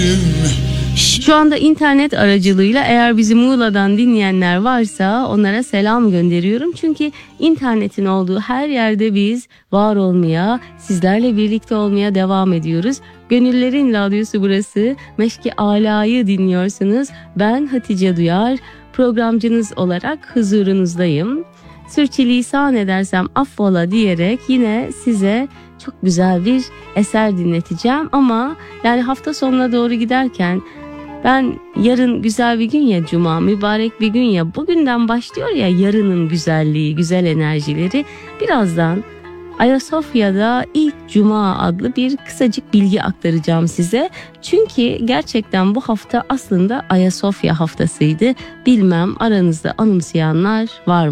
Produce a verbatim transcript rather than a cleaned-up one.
Şu anda internet aracılığıyla eğer bizi Muğla'dan dinleyenler varsa onlara selam gönderiyorum. Çünkü internetin olduğu her yerde biz var olmaya, sizlerle birlikte olmaya devam ediyoruz. Gönüllerin radyosu burası. Meşki Ala'yı dinliyorsunuz. Ben Hatice Duyar, programcınız olarak huzurunuzdayım. Sürçülisan edersem affola diyerek yine size çok güzel bir eser dinleteceğim. Ama yani hafta sonuna doğru giderken ben yarın güzel bir gün ya, cuma mübarek bir gün ya, bugünden başlıyor ya yarının güzelliği, güzel enerjileri. Birazdan Ayasofya'da ilk cuma adlı bir kısacık bilgi aktaracağım size. Çünkü gerçekten bu hafta aslında Ayasofya haftasıydı. Bilmem aranızda anımsayanlar var mı?